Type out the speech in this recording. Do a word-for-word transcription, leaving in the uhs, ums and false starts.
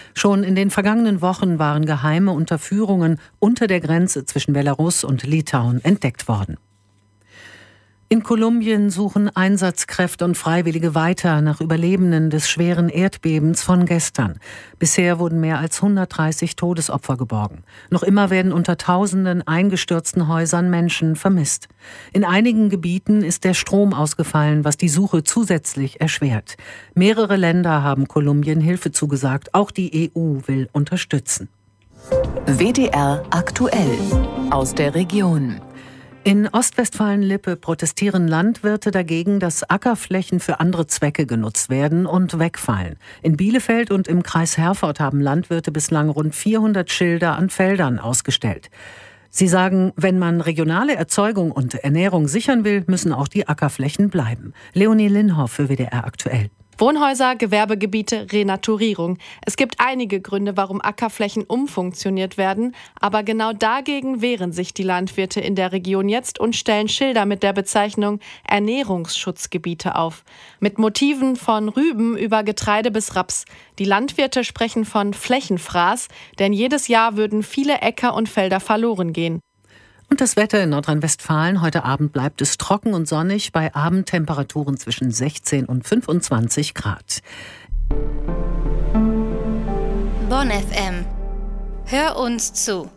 Schon in den vergangenen Wochen waren geheime Unterführungen unter der Grenze zwischen Belarus und Litauen entdeckt worden. In Kolumbien suchen Einsatzkräfte und Freiwillige weiter nach Überlebenden des schweren Erdbebens von gestern. Bisher wurden mehr als hundertdreißig Todesopfer geborgen. Noch immer werden unter tausenden eingestürzten Häusern Menschen vermisst. In einigen Gebieten ist der Strom ausgefallen, was die Suche zusätzlich erschwert. Mehrere Länder haben Kolumbien Hilfe zugesagt. Auch die E U will unterstützen. W D R aktuell aus der Region. In Ostwestfalen-Lippe protestieren Landwirte dagegen, dass Ackerflächen für andere Zwecke genutzt werden und wegfallen. In Bielefeld und im Kreis Herford haben Landwirte bislang rund vierhundert Schilder an Feldern ausgestellt. Sie sagen, wenn man regionale Erzeugung und Ernährung sichern will, müssen auch die Ackerflächen bleiben. Leonie Linhoff für W D R aktuell. Wohnhäuser, Gewerbegebiete, Renaturierung. Es gibt einige Gründe, warum Ackerflächen umfunktioniert werden, aber genau dagegen wehren sich die Landwirte in der Region jetzt und stellen Schilder mit der Bezeichnung Ernährungsschutzgebiete auf. Mit Motiven von Rüben über Getreide bis Raps. Die Landwirte sprechen von Flächenfraß, denn jedes Jahr würden viele Äcker und Felder verloren gehen. Und das Wetter in Nordrhein-Westfalen. Heute Abend bleibt es trocken und sonnig bei Abendtemperaturen zwischen sechzehn und fünfundzwanzig Grad. Bonn F M. Hör uns zu.